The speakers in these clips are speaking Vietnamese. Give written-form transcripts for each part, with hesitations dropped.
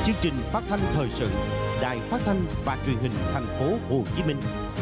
Chương trình phát thanh thời sự Đài Phát thanh và Truyền hình Thành phố Hồ Chí Minh.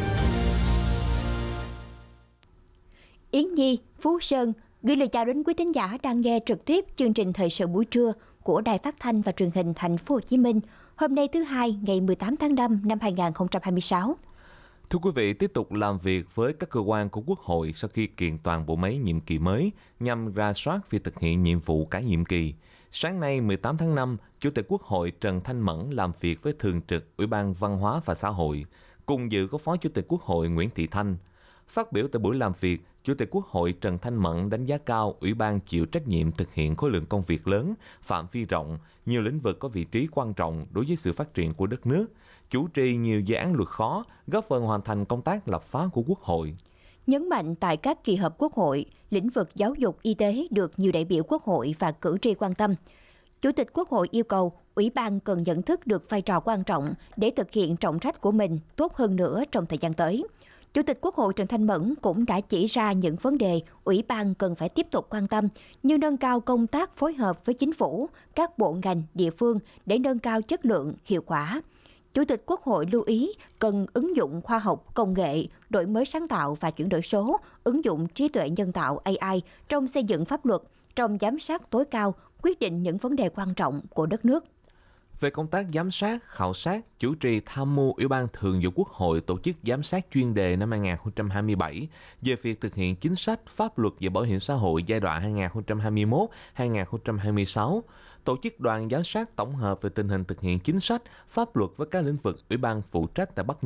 Yến Nhi, Phú Sơn gửi lời chào đến quý thính giả đang nghe trực tiếp chương trình thời sự buổi trưa của Đài Phát thanh và Truyền hình Thành phố Hồ Chí Minh. Hôm nay thứ Hai, ngày 18 tháng 5 năm 2026. Thưa quý vị, tiếp tục làm việc với các cơ quan của Quốc hội sau khi kiện toàn bộ máy nhiệm kỳ mới nhằm rà soát việc thực hiện nhiệm vụ cả nhiệm kỳ. Sáng nay 18 tháng 5, Chủ tịch Quốc hội Trần Thanh Mẫn làm việc với Thường trực Ủy ban Văn hóa và Xã hội. Cùng dự có Phó Chủ tịch Quốc hội Nguyễn Thị Thanh. Phát biểu tại buổi làm việc, Chủ tịch Quốc hội Trần Thanh Mẫn đánh giá cao Ủy ban chịu trách nhiệm thực hiện khối lượng công việc lớn, phạm vi rộng, nhiều lĩnh vực có vị trí quan trọng đối với sự phát triển của đất nước, chủ trì nhiều dự án luật khó, góp phần hoàn thành công tác lập pháp của Quốc hội. Nhấn mạnh tại các kỳ họp Quốc hội, lĩnh vực giáo dục y tế được nhiều đại biểu Quốc hội và cử tri quan tâm. Chủ tịch Quốc hội yêu cầu Ủy ban cần nhận thức được vai trò quan trọng để thực hiện trọng trách của mình tốt hơn nữa trong thời gian tới. Chủ tịch Quốc hội Trần Thanh Mẫn cũng đã chỉ ra những vấn đề Ủy ban cần phải tiếp tục quan tâm như nâng cao công tác phối hợp với chính phủ, các bộ ngành, địa phương để nâng cao chất lượng, hiệu quả. Chủ tịch Quốc hội lưu ý cần ứng dụng khoa học, công nghệ, đổi mới sáng tạo và chuyển đổi số, ứng dụng trí tuệ nhân tạo AI trong xây dựng pháp luật, trong giám sát tối cao, quyết định những vấn đề quan trọng của đất nước. Về công tác giám sát, khảo sát, chủ trì tham mưu Ủy ban Thường vụ Quốc hội tổ chức giám sát chuyên đề năm 2027 về việc thực hiện chính sách pháp luật về bảo hiểm xã hội giai đoạn 2021-2026, tổ chức đoàn giám sát tổng hợp về tình hình thực hiện chính sách pháp luật với các lĩnh vực Ủy ban phụ trách tại Bắc